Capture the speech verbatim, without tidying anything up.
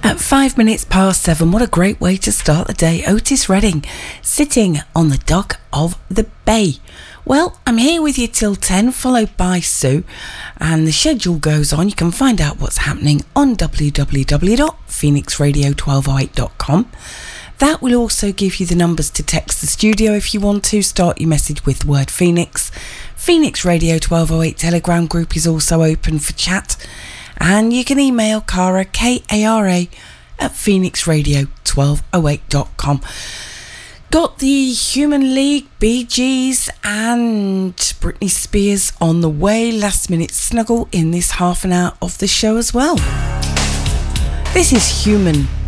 At five minutes past seven, what a great way to start the day. Otis Redding, sitting on the dock of the bay. Well, I'm here with you till ten, followed by Sue, and the schedule goes on. You can find out what's happening on w w w dot phoenix radio twelve oh eight dot com. That will also give you the numbers to text the studio if you want to. Start your message with the word Phoenix. Phoenix Radio twelve oh eight Telegram group is also open for chat. And you can email Cara, K A R A, at phoenix radio twelve oh eight dot com. Got the Human League, Bee Gees and Britney Spears on the way. Last minute snuggle in this half an hour of the show as well. This is Human